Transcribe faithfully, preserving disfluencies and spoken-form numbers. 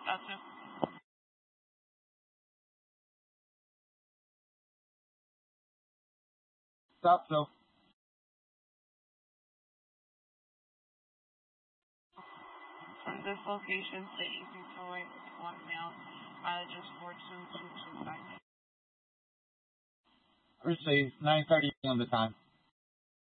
Gotcha. Stop, so. From this location to Easy Toy, one mile, mileage is four two two two five. Received. nine thirty on the time.